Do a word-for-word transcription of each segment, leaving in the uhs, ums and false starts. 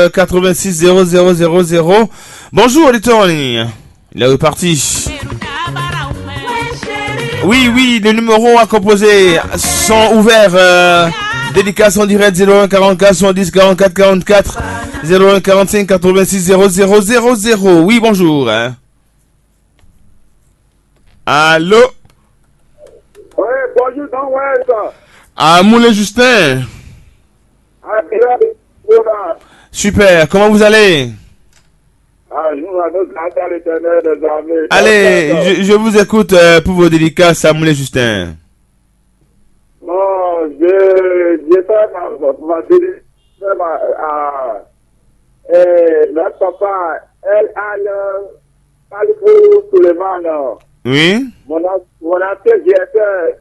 quatre-vingt-six zéro zéro zéro zéro. Bonjour, auditeur en ligne. Il est reparti. Oui, oui, les numéros à composer sont ouverts. Euh, dédicace en direct zéro un quarante-quatre soixante-dix quarante-quatre quarante-quatre zéro un quarante-cinq quatre-vingt-six zéro zéro zéro zéro. Oui, bonjour. Hein. Allô? Oui, bonjour, dans Ouest. Ah, Moulin Justin. Ah, bien, super, comment vous allez? Ah, nous allons grâce à l'éternel des armées. Allez, je, je vous écoute euh, pour vos dédicaces à Moulin Justin. Non, je, j'ai fait ma, ma dédicace à, et notre papa, elle a le, Palifou Suleiman. Oui? Mon, mon ancien directeur,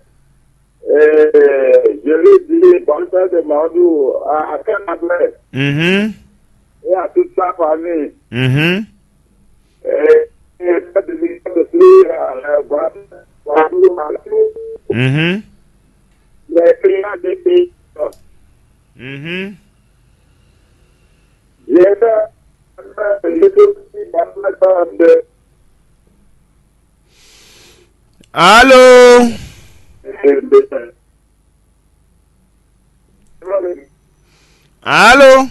je lui dis, bonne fête de Mandou, à, à Canadoué. Mm-hmm. Et à toute sa famille. Mm-hmm. Et, et cette dédicace aussi, à Guadeloupe, Mm-hmm. les clients des pays. Mm-hmm. J'ai fait, j'ai fait de. Allô? Allô?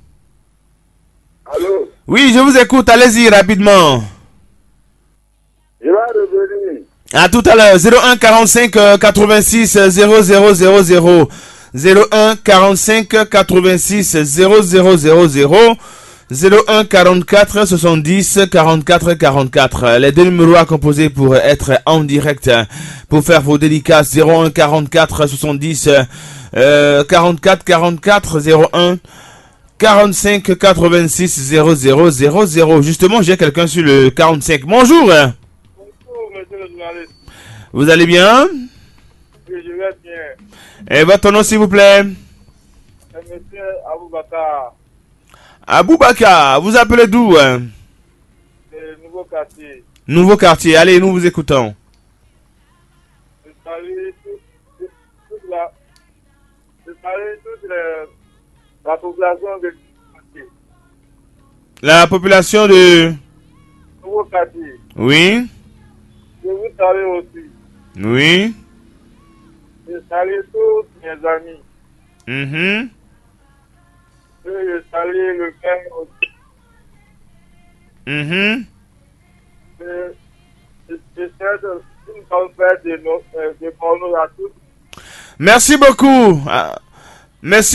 Allô? Oui, je vous écoute, allez-y rapidement. Je vais revenir. À tout à l'heure, zéro un quarante-cinq quatre-vingt-six zéro zéro zéro zéro zéro un quarante-cinq quatre-vingt-six zéro zéro zéro zéro zéro un quarante-quatre soixante-dix quarante-quatre quarante-quatre. Les deux numéros à composer pour être en direct, pour faire vos dédicaces. Zéro un quarante-quatre soixante-dix euh, quarante-quatre quarante-quatre zéro un quarante-cinq quatre-vingt-six zéro zéro zéro zéro. Justement, j'ai quelqu'un sur le quarante-cinq. Bonjour. Bonjour, monsieur le journaliste. Vous allez bien? Oui, je vais bien. Et votre nom, s'il vous plaît? C'est monsieur Aboubakar. Aboubakar, vous appelez d'où? Hein? C'est nouveau quartier. Nouveau quartier, allez, nous vous écoutons. Je salue toute, toute la, je salue toute les, la population de quartier. La population de... Nouveau quartier. Oui? Je vous salue aussi. Oui? Je salue tous mes amis. Mm-hmm. Et je salue le père aussi. Mm-hmm. Je, je, je souhaite une bonne fête de, nos, de, de à tous. Merci beaucoup. Ah, merci.